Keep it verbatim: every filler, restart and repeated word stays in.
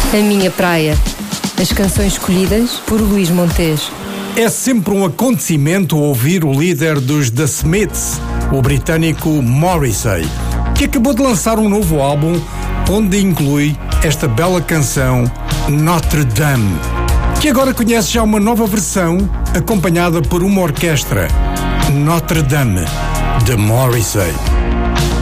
A minha praia. As canções escolhidas por Luís Montes. É sempre um acontecimento ouvir o líder dos The Smiths, o britânico Morrissey, que acabou de lançar um novo álbum onde inclui esta bela canção Notre Dame, que agora conhece já uma nova versão acompanhada por uma orquestra, Notre Dame, de Morrissey.